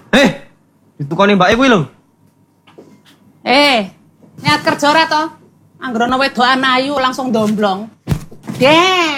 ditukoni mbake kuwi lho. Niat kerja ora to? Anggrono wedokan ayu langsung domblong. Dek.